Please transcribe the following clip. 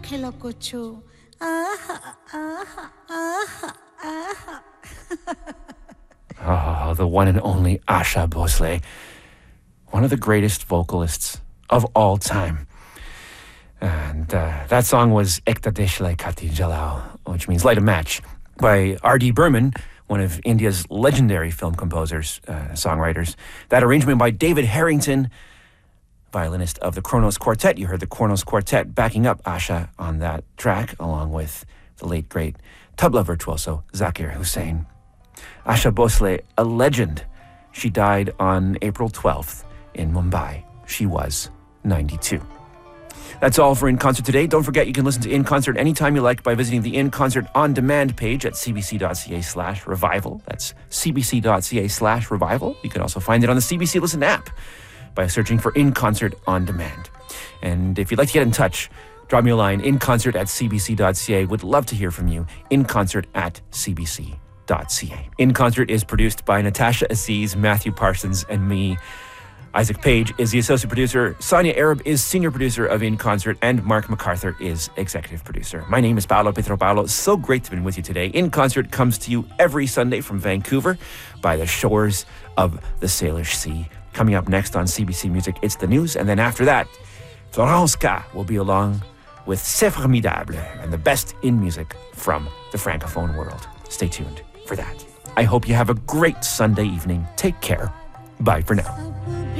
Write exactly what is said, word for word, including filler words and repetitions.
খেলা করছো আহা আহা আহা আহা Oh, the one and only Asha Bhosle, one of the greatest vocalists of all time. And uh, that song was Ekta Deshle Kati Jalao, which means Light a Match, by R D Burman, one of India's legendary film composers, uh, songwriters. That arrangement by David Harrington, violinist of the Kronos Quartet. You heard the Kronos Quartet backing up Asha on that track, along with the late, great tabla virtuoso Zakir Hussain. Asha Bhosle, a legend. She died on April twelfth in Mumbai. She was ninety-two. That's all for In Concert today. Don't forget you can listen to In Concert anytime you like by visiting the In Concert On Demand page at cbc.ca slash revival. That's cbc.ca slash revival. You can also find it on the C B C Listen app by searching for In Concert On Demand. And if you'd like to get in touch, drop me a line, inconcert at cbc.ca. Would love to hear from you. Inconcert at cbc.ca. In Concert is produced by Natasha Aziz, Matthew Parsons, and me. Isaac Page is the associate producer. Sonia Arab is senior producer of In Concert, and Mark MacArthur is executive producer. My name is Paolo Petropaulo. So great to be with you today. In Concert comes to you every Sunday from Vancouver by the shores of the Salish Sea. Coming up next on C B C Music, it's the news, and then after that, Florence K will be along with C'est Formidable and the best in music from the Francophone world. Stay tuned for that. I hope you have a great Sunday evening. Take care. Bye for now.